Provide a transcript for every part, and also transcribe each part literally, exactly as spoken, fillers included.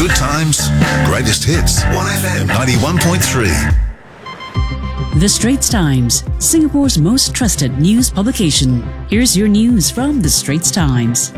Good times, greatest hits. one F M ninety-one point three. The Straits Times, Singapore's most trusted news publication. Here's your news from The Straits Times.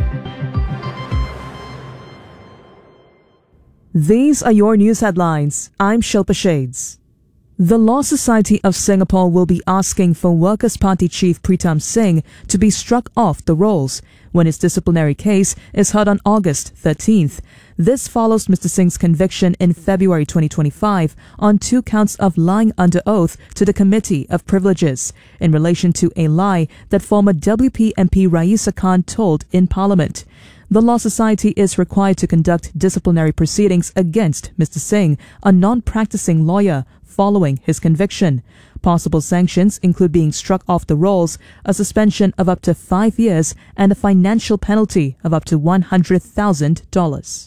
These are your news headlines. I'm Shilpa Shades. The Law Society of Singapore will be asking for Workers' Party Chief Pritam Singh to be struck off the rolls when his disciplinary case is heard on August thirteenth. This follows Mister Singh's conviction in February twenty twenty-five on two counts of lying under oath to the Committee of Privileges in relation to a lie that former W P M P Raisa Khan told in Parliament. The Law Society is required to conduct disciplinary proceedings against Mister Singh, a non-practicing lawyer, following his conviction. Possible sanctions include being struck off the rolls, a suspension of up to five years, and a financial penalty of up to one hundred thousand dollars.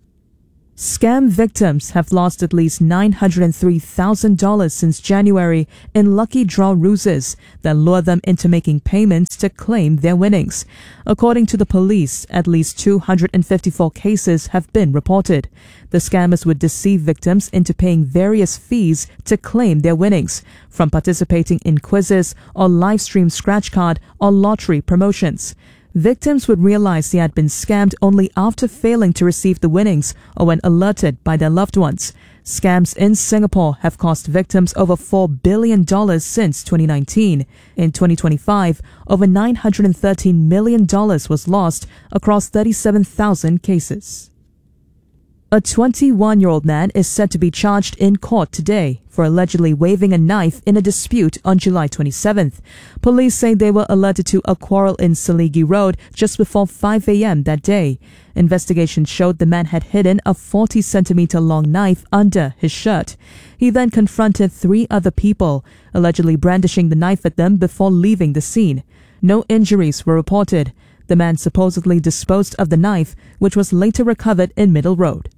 Scam victims have lost at least nine hundred three thousand dollars since January in lucky draw ruses that lure them into making payments to claim their winnings. According to the police, at least two hundred fifty-four cases have been reported. The scammers would deceive victims into paying various fees to claim their winnings, from participating in quizzes or live stream scratch card or lottery promotions. Victims would realize they had been scammed only after failing to receive the winnings or when alerted by their loved ones. Scams in Singapore have cost victims over four billion dollars since twenty nineteen. In twenty twenty-five, over nine hundred thirteen million dollars was lost across thirty-seven thousand cases. A twenty-one-year-old man is said to be charged in court today for allegedly waving a knife in a dispute on July twenty-seventh. Police say they were alerted to a quarrel in Seligi Road just before five a.m. that day. Investigation showed the man had hidden a forty centimeter long knife under his shirt. He then confronted three other people, allegedly brandishing the knife at them before leaving the scene. No injuries were reported. The man supposedly disposed of the knife, which was later recovered in Middle Road.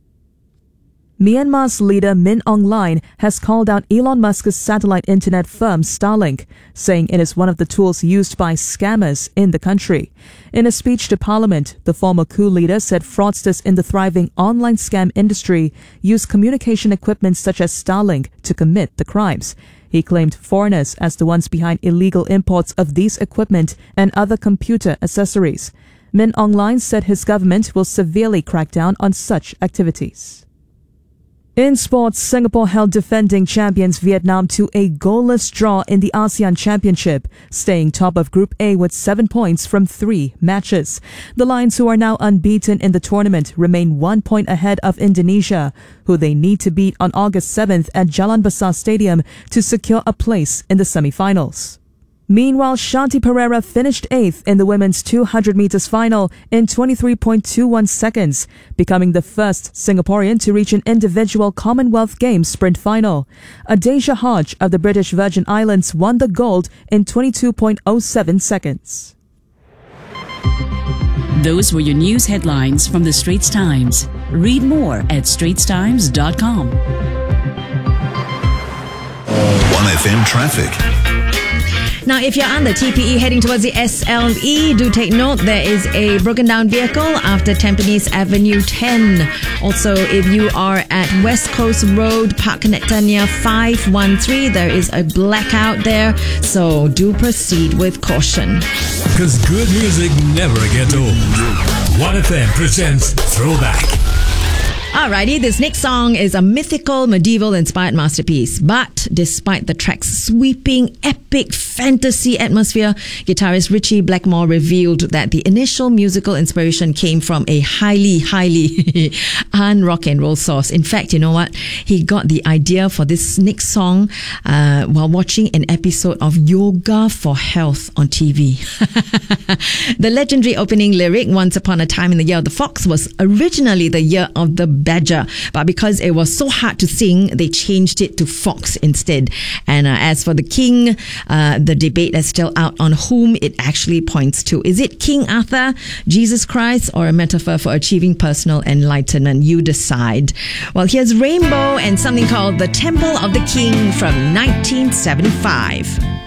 Myanmar's leader Min Aung Hlaing has called out Elon Musk's satellite internet firm Starlink, saying it is one of the tools used by scammers in the country. In a speech to Parliament, the former coup leader said fraudsters in the thriving online scam industry use communication equipment such as Starlink to commit the crimes. He claimed foreigners as the ones behind illegal imports of these equipment and other computer accessories. Min Aung Hlaing said his government will severely crack down on such activities. In sports, Singapore held defending champions Vietnam to a goalless draw in the ASEAN Championship, staying top of Group A with seven points from three matches. The Lions, who are now unbeaten in the tournament, remain one point ahead of Indonesia, who they need to beat on August seventh at Jalan Besar Stadium to secure a place in the semi-finals. Meanwhile, Shanti Pereira finished eighth in the women's two hundred meters final in twenty-three point two one seconds, becoming the first Singaporean to reach an individual Commonwealth Games sprint final. Adasia Hodge of the British Virgin Islands won the gold in twenty-two point oh seven seconds. Those were your news headlines from The Straits Times. Read more at straits times dot com. one F M traffic. Now, if you're on the T P E heading towards the S L E, do take note there is a broken down vehicle after Tampines Avenue ten. Also, if you are at West Coast Road, Park Connector near five one three, there is a blackout there, so do proceed with caution. Because good music never gets old. one F M presents Throwback. Alrighty, this next song is a mythical, medieval-inspired masterpiece. But despite the track's sweeping, epic fantasy atmosphere, guitarist Richie Blackmore revealed that the initial musical inspiration came from a highly, highly un-rock and roll source. In fact, you know what? He got the idea for this next song uh, while watching an episode of Yoga for Health on T V. The legendary opening lyric, "Once Upon a Time in the Year of the Fox," was originally the year of the badger, but because it was so hard to sing, they changed it to fox instead. And uh, as for the king, uh, the debate is still out on whom it actually points to. Is it King Arthur, Jesus Christ, or a metaphor for achieving personal enlightenment? You decide. Well, here's Rainbow and something called The Temple of the King from nineteen seventy-five.